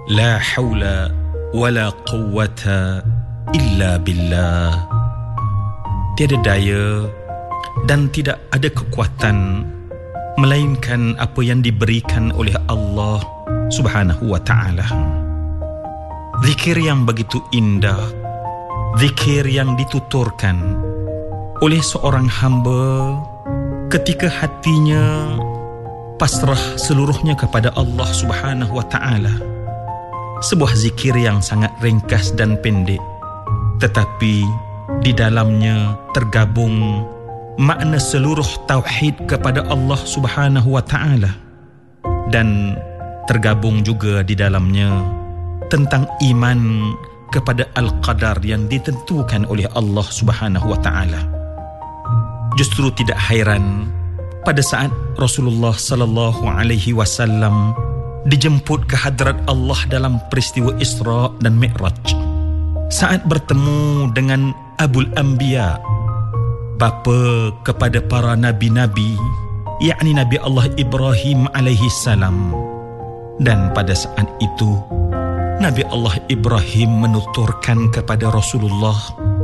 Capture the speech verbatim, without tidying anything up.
La haula wala quwwata illa billah. Tiada daya dan tidak ada kekuatan melainkan apa yang diberikan oleh Allah Subhanahu wa ta'ala. Zikir yang begitu indah, zikir yang dituturkan oleh seorang hamba ketika hatinya pasrah seluruhnya kepada Allah Subhanahu wa ta'ala. Sebuah zikir yang sangat ringkas dan pendek, tetapi di dalamnya tergabung makna seluruh tauhid kepada Allah Subhanahu wa ta'ala, dan tergabung juga di dalamnya tentang iman kepada al-qadar yang ditentukan oleh Allah Subhanahu wa ta'ala. Justru tidak hairan pada saat Rasulullah sallallahu alaihi wasallam dijemput ke hadrat Allah dalam peristiwa Isra dan Mi'raj, saat bertemu dengan Abul Anbiya, bapa kepada para nabi-nabi, yakni Nabi Allah Ibrahim alaihi salam. Dan pada saat itu Nabi Allah Ibrahim menuturkan kepada Rasulullah